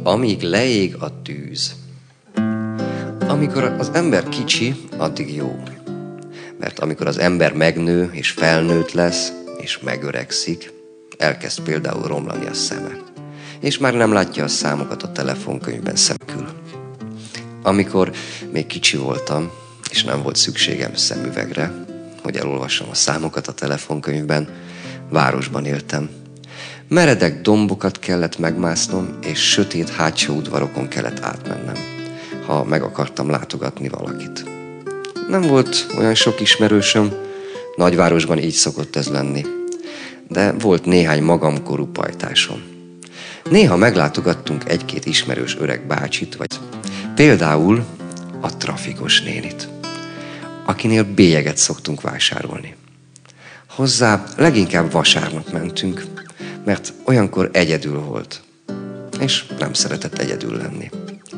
Amíg leég a tűz. Amikor az ember kicsi, addig jó. Mert amikor az ember megnő és felnőtt lesz, és megöregszik, elkezd például romlani a szeme. És már nem látja a számokat a telefonkönyvben szemkül. Amikor még kicsi voltam, és nem volt szükségem szemüvegre, hogy elolvassam a számokat a telefonkönyvben, városban éltem. Meredek dombokat kellett megmásznom, és sötét hátsó udvarokon kellett átmennem, ha meg akartam látogatni valakit. Nem volt olyan sok ismerősöm, nagyvárosban így szokott ez lenni, de volt néhány magamkorú pajtásom. Néha meglátogattunk egy-két ismerős öreg bácsit, vagy például a trafikos nénit, akinél bélyeget szoktunk vásárolni. Hozzá leginkább vasárnap mentünk, mert olyankor egyedül volt, és nem szeretett egyedül lenni.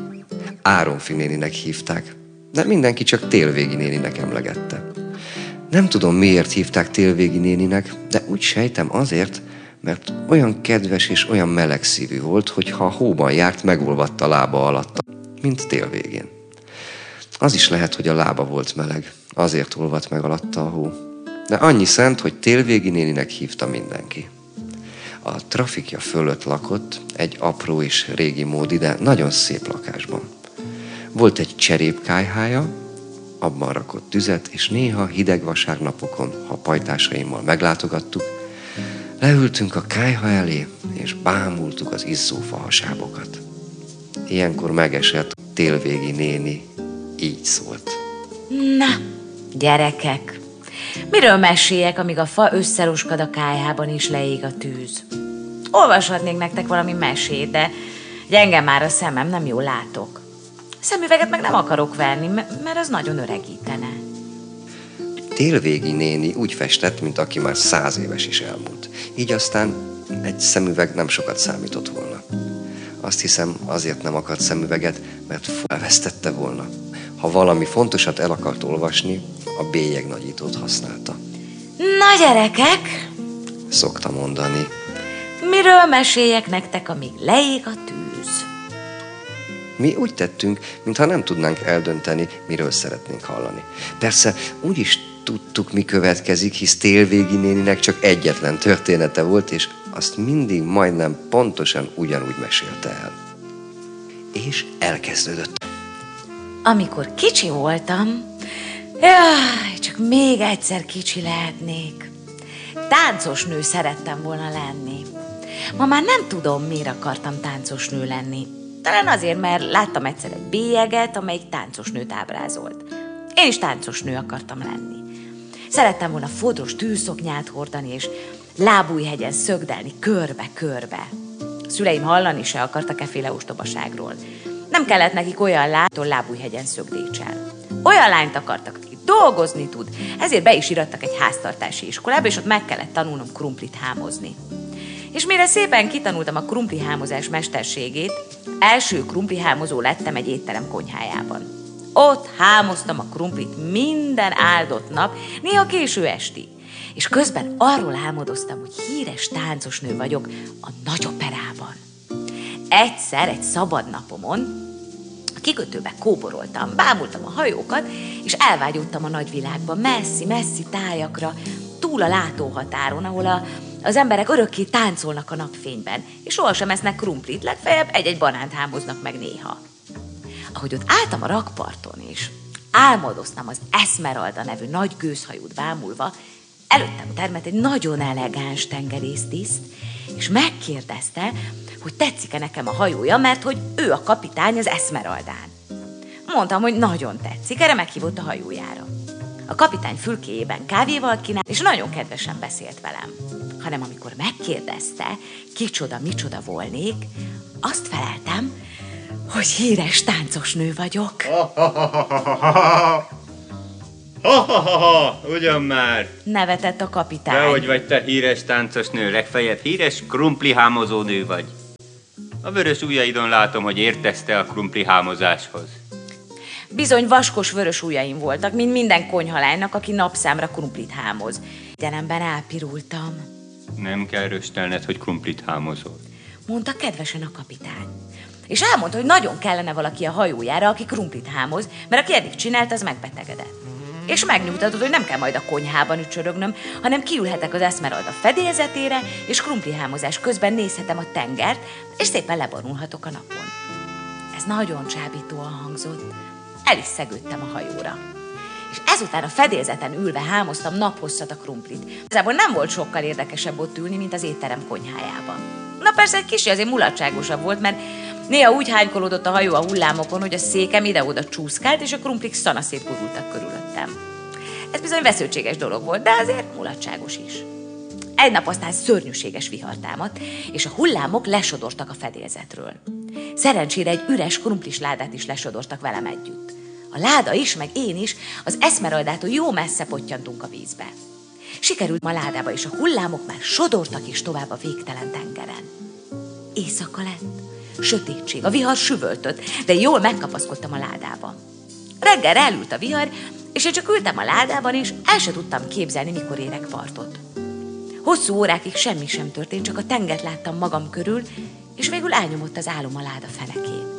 Áronfi néninek hívták, de mindenki csak Télvégi néninek emlegette. Nem tudom, miért hívták Télvégi néninek, de úgy sejtem azért, mert olyan kedves és olyan melegszívű volt, hogy ha a hóban járt, megolvadt a lába alatta, mint Télvégén. Az is lehet, hogy a lába volt meleg, azért olvadt meg alatta a hó. De annyi szent, hogy Télvégi néninek hívta mindenki. A trafikja fölött lakott egy apró és régi módi, de nagyon szép lakásban. Volt egy cserépkályhája, abban rakott tüzet, és néha hideg vasárnapokon, ha pajtásaimmal meglátogattuk, leültünk a kályha elé, és bámultuk az izzó fahasábokat. Ilyenkor megesett, Télvégi néni így szólt. Na, gyerekek, miről meséljek, amíg a fa összeroskad a kályhában és leég a tűz? Olvashatnék nektek valami mesét, de gyenge már a szemem, nem jól látok. Szemüveget meg nem akarok venni, mert az nagyon öregítene. Télvégi néni úgy festett, mint aki már 100 éves is elmúlt. Így aztán egy szemüveg nem sokat számított volna. Azt hiszem, azért nem akart szemüveget, mert elvesztette volna. Ha valami fontosat el akart olvasni, a bélyegnagyítót használta. Na gyerekek, Szokta mondani. miről meséljek nektek, amíg leég a tűz? Mi úgy tettünk, mintha nem tudnánk eldönteni, miről szeretnénk hallani. Persze úgy is tudtuk, mi következik, hisz Télvégi néninek csak egyetlen története volt, és azt mindig majdnem pontosan ugyanúgy mesélte el. És elkezdődött. Amikor kicsi voltam, jaj, csak még egyszer kicsi lehetnék. Táncosnő szerettem volna lenni. Ma már nem tudom, miért akartam táncosnő lenni. Talán azért, mert láttam egyszer egy bélyeget, amelyik táncosnőt ábrázolt. Én is táncosnő akartam lenni. Szerettem volna fodros tűszoknyát hordani, és lábújhegyen szögdelni körbe-körbe. A szüleim hallani se akartak efféle ostobaságról. Nem kellett nekik olyan lánytól lábújhegyen szögdécsel. Olyan lányt akartak, aki dolgozni tud, ezért be is irattak egy háztartási iskolába, és ott meg kellett tanulnom krumplit hámozni. És mire szépen kitanultam a krumplihámozás mesterségét, első krumplihámozó lettem egy étterem konyhájában. Ott hámoztam a krumplit minden áldott nap, néha késő estig. És közben arról álmodoztam, hogy híres táncosnő vagyok a nagyoperában. Egyszer, egy szabad napomon a kikötőbe kóboroltam, bámultam a hajókat, és elvágyódtam a nagyvilágba, messzi-messzi tájakra, túl a látóhatáron, ahol az emberek örökké táncolnak a napfényben, és sohasem esznek krumplit, legfeljebb egy-egy banánt hámoznak meg néha. Ahogy ott álltam a rakparton, és álmodoztam az Esmeralda nevű nagy gőzhajót bámulva, előttem termett egy nagyon elegáns tengerésztiszt, és megkérdezte, hogy tetszik-e nekem a hajója, mert hogy ő a kapitány az Esmeraldán. Mondtam, hogy nagyon tetszik, erre meghívott a hajójára. A kapitány fülkéjében kávéval kínált, és nagyon kedvesen beszélt velem. Hanem amikor megkérdezte, micsoda volnék, azt feleltem, hogy híres táncosnő vagyok. Ugyan már! Nevetett a kapitány. Dehogy vagy te híres táncosnő, legfeljebb híres krumplihámozó nő vagy. A vörös ujjaidon látom, hogy értesz te a krumplihámozáshoz. Bizony vaskos vörös ujjaim voltak, mint minden konyhalánynak, aki napszámra krumplit hámoz. Gyelemben elpirultam. Nem kell röstelned, hogy krumplit hámozol. Mondta kedvesen a kapitány. És elmondta, hogy nagyon kellene valaki a hajójára, aki krumplit hámoz, mert aki eddig csinált, az megbetegedett. És megnyugtatott, hogy nem kell majd a konyhában ücsörögnöm, hanem kiülhetek az Esmeralda fedélzetére, és krumplihámozás közben nézhetem a tengert, és szépen leborulhatok a napon. Ez nagyon csábítóan hangzott. El is szegődtem a hajóra. És ezután a fedélzeten ülve hámoztam naphosszat a krumplit. Igazából nem volt sokkal érdekesebb ott ülni, mint az étterem konyhájában. Na persze egy kicsi azért mulatságosabb volt, mert néha úgy hánykolódott a hajó a hullámokon, hogy a székem ide-oda csúszkált, és a krumplik szanaszét gurultak körülöttem. Ez bizony vesződtséges dolog volt, de azért mulatságos is. Egy nap aztán szörnyűséges vihar támadt, és a hullámok lesodortak a fedélzetről. Szerencsére egy üres krumplis ládát is lesodortak velem együtt. A láda is, meg én is az Esmeraldától jó messze pottyantunk a vízbe. Sikerült a ládába, és a hullámok már sodortak is tovább a végtelen tengeren. Éjszaka lett, sötétség, a vihar süvöltött, de jól megkapaszkodtam a ládában. Reggelre elült a vihar, és én csak ültem a ládában, és el se tudtam képzelni, mikor érek partot. Hosszú órákig semmi sem történt, csak a tengert láttam magam körül, és végül elnyomott az álom a láda fenekén.